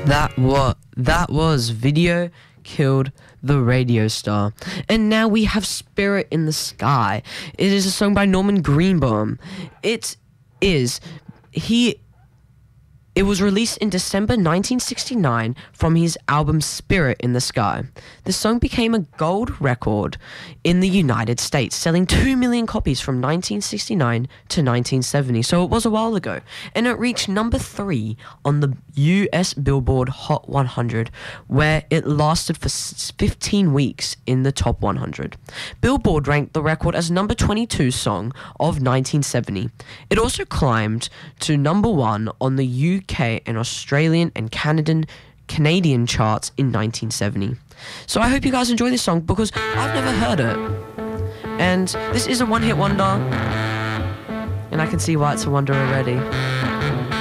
That was Video Killed the Radio Star. And now we have Spirit in the Sky. It is a song by Norman Greenbaum. It was released in December 1969 from his album Spirit in the Sky. The song became a gold record in the United States, selling 2 million copies from 1969 to 1970, so it was a while ago. And it reached number 3 on the US Billboard Hot 100, where it lasted for 15 weeks in the top 100. Billboard ranked the record as number 22 song of 1970. It also climbed to number 1 on the UK and Australian and Canadian charts in 1970. So I hope you guys enjoy this song because I've never heard it. And this is a one-hit wonder. And I can see why it's a wonder already.